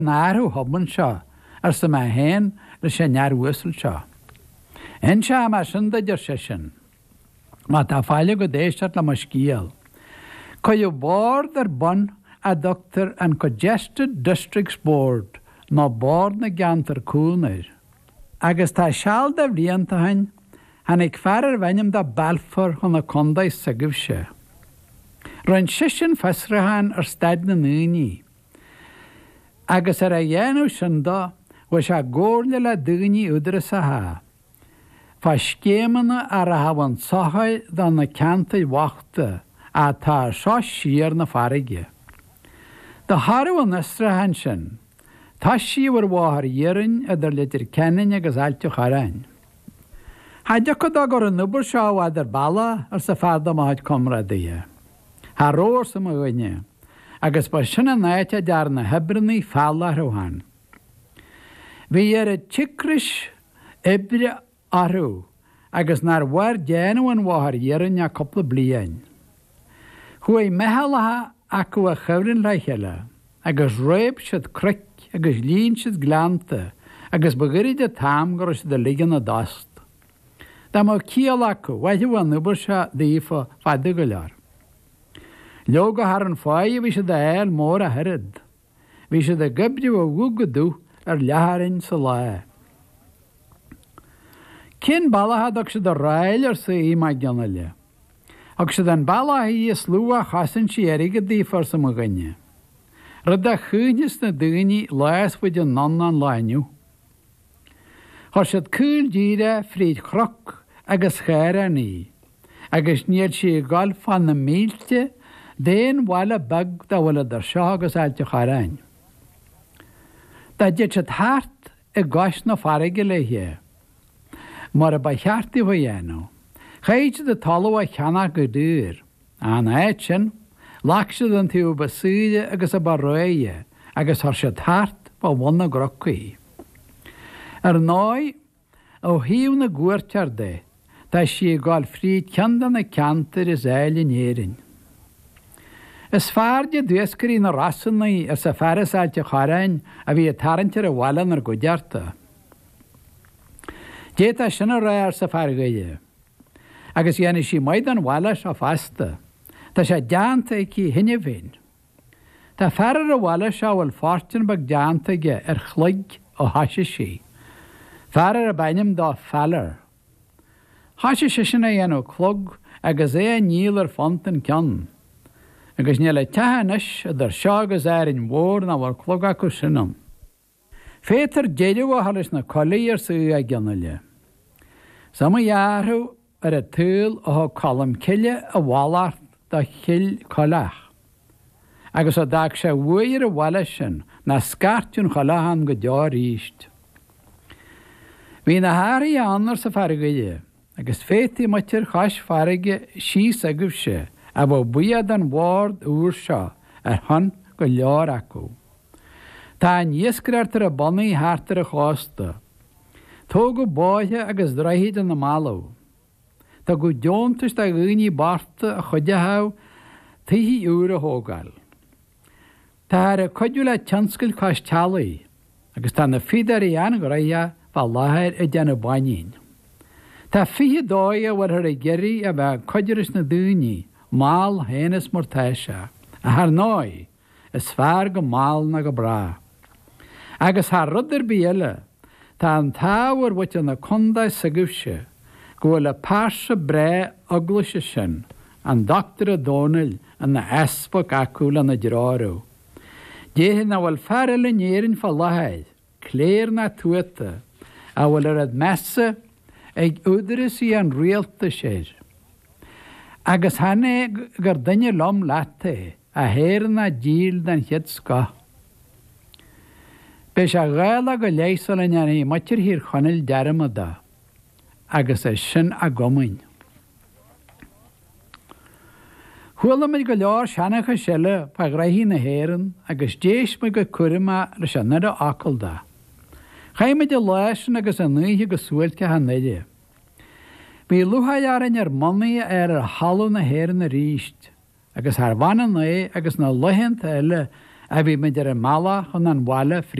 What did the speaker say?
náthú hoban seo ar sa mai héin le sé nearhúsil seo. In se mar sin idir sé sin, má tá fáile go déisteart le mar scíal. Coidh board ar bun a Dr. an Congested Districts Board má board na gantar cúnair. Agus tá seall de bhríontahain hanig fearar bhainm de Balfour chun na condaid sagibh sé. Roinn sisin fesrahan ar staid na núní. Agus ar a dhéanú sin dá, bhfuil se gcóirle le dúní údra sa há. Fa scémanna ar a haban sochaid dan na cantaid wachta a tá seo siar na farige. Da harú an nasrahan sin, tá síhar bháthar dhéireann idir litir cenin agus ailte charain. Haidir go da gur an nubar seo idir balla ar sa farda máid comradaí. Tá róir sa mhuine, agus ba sinna náite dear na hebrannaí falla ruhan. Bhí ar a ticris ibre arú, agus nar bhar déanú an bháthar dhéireann a coppla bliain. Chuaigh mehallatha acu a chibhrann leicheile, agus réib siad cric agus líonn siad glánta, agus bagairid a tam gur siad a ligan na dast. Tá má cíal acu, bhaithú an nubar se dífa fada go lear. Leo go har an fáid bhí siad a éil mór a herid. Bhí siad a gibdiú a bhugadú ar leatharin sa lá. Cén bailachad ag siad a ráil ar sa mai gceanna le. Ag siad an bailachí is slú a chasan si éige dífar sa maganne. Rud a chúnis na dúní lás fuid an non an láiniu. Thir siad cúil díre fríd chroc agus chéir a ní, agus níl si gáil fan na mílte déon bhile bag da bhfuil ar seo agus ailte charain. Tá déit siad thart i gais na farige le hé, mar a ba cheartí bh dhéanú. Chaid de talú a cheanna go dúr, an éit sin, lach siad an tú ba súide agus a ba roie, agus thir siad thart ba bhna grocaí. Ar náid ó híomh na gúirtear de, tá si gáil fríd ceandan na cantar is éile néirinn. Is fearde dúscarí na rasannaí ar sa fearas ailte charain a bhí a tarantar a bhhalan ar go dearta. Déta sinna rá ar sa feargaide, agus dhéana si maid an bhhalas a fasta, tá sé deanta cí hinne bhín. Tá fearar a bhhalas se bhfuil fáirtin bag deantaige ar chluig ó haise si. Fearar a bainim dá fellar. Haise si sinna dhéanú clog agus é níl ar font an ceann. Agus níl le tehanis idir seo agus éirinn mhór na bhar clog acu sinnam. Fétar déileú a halis na colaí ar sa a gceanna le. Sama dhearthú ar a túil ó colm ciile a bhálart da chill colach. Agus a dag sé bhuair a bhhaile sin na scartún cholahan go deár ríist. Bhí na háirí annar sa fargaide, agus fétaí mutir chais farige síos a gubh sé, a bh buiad an bhórd úr seo ar hon go leor acu. Tá níoscreartar a bonaí háartar a chásta. Tógu báithe agus draithid an na málaú. Tá go deontas a gúní barta a chuidethe tuí úr a thógáil. Tá ar a coidú le tionscail cáis tealaí, agus tá na fidar í an go raithe bá láthir i déanana bainin. Tá fiche dóid a bhfuil ar a geirí a bheith coidiris na dúní, máil héanas mar teise, a thar náid is fearr go máil na go brá. Agus thar rudar bíile, tá an táhar bhuiite na condaid sa gubse, go bhfuil le páirse bré aglaise sin, an Dr. O'Donnell an na espach acu le na dráú. Déthe na bhfuil fearr le néirinn fá láthaid, cléir na tuata, a bhfuil ar ad mesa ag údaras í an rialta séir. Agus hanna gur duine lom lata a héir na díl den chiad sca. Bes a gála go léisol in anna mutir hir chonil dearmada, agus é sin a gomain. Chuala me go leor seannacha seile pa graihí na héireann agus déis me go curima le se nada acalda. Chaime de leisin agus a nuithe go súilte ha neide. Bhí luthaiaran ar monaí ar halú na héireann a ríist, agus thar bhanan é agus na luhananta eile a bhí meidir an mala chun an bhile